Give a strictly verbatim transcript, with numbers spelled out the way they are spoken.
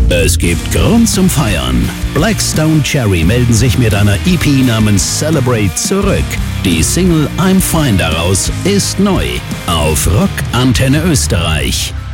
Es gibt Grund zum Feiern. Blackstone Cherry melden sich mit einer E P namens Celebrate zurück. Die Single I'm Fine daraus ist neu auf Rock Antenne Österreich.